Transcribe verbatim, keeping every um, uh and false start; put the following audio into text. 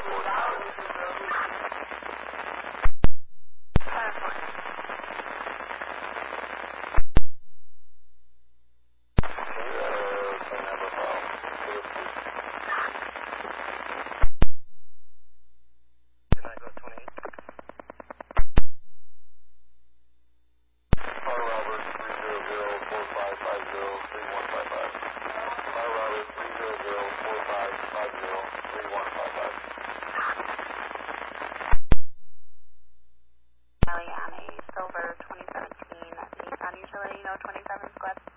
Silver twenty seventeen Nissan utility, no twenty-seven Squad.